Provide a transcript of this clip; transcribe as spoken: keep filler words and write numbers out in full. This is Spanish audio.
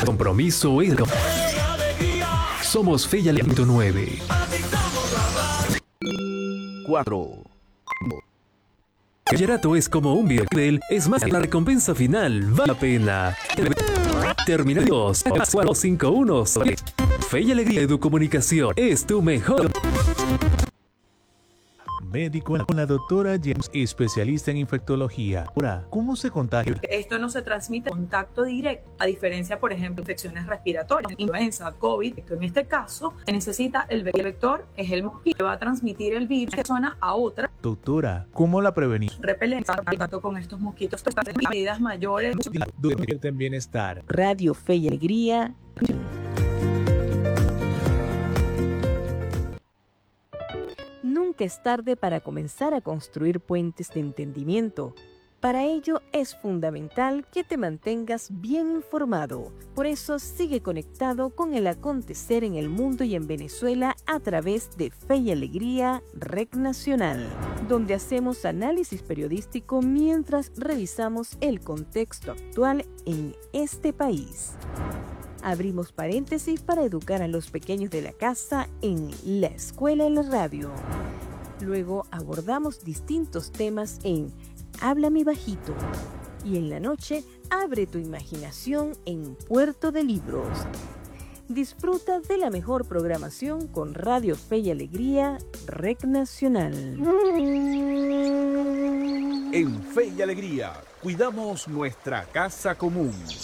Compromiso es... Somos Fe y Alegría nueve. cuatro. Bachillerato es como un nivel, es más, la recompensa final vale la pena. Terminamos cuatro cinco uno. Fe y Alegría Educomunicación es tu mejor. Médico con la doctora James, especialista en infectología. Ahora, ¿cómo se contagia? Esto no se transmite en contacto directo, a diferencia, por ejemplo, de infecciones respiratorias, influenza, COVID. En este caso, se necesita el vector, es el mosquito que va a transmitir el virus de persona a otra. Doctora, ¿cómo la prevenimos? Repelencia, contacto con estos mosquitos, medidas mayores. En bienestar. Radio Fe y Alegría. Nunca es tarde para comenzar a construir puentes de entendimiento. Para ello es fundamental que te mantengas bien informado. Por eso sigue conectado con el acontecer en el mundo y en Venezuela a través de Fe y Alegría Rec Nacional, donde hacemos análisis periodístico mientras revisamos el contexto actual en este país. Abrimos paréntesis para educar a los pequeños de la casa en La Escuela en la Radio. Luego abordamos distintos temas en Háblame Bajito. Y en la noche, abre tu imaginación en Puerto de Libros. Disfruta de la mejor programación con Radio Fe y Alegría Rec Nacional. En Fe y Alegría, cuidamos nuestra casa común.